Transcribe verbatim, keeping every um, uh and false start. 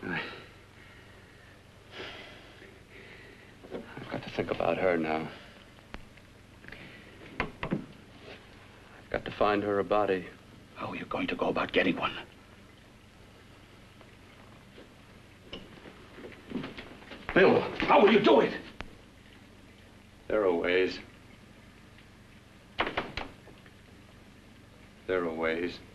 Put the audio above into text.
I... I've got to think about her now. I've got to find her a body. How are you going to go about getting one? Bill, how will you do it? There are ways. There are ways.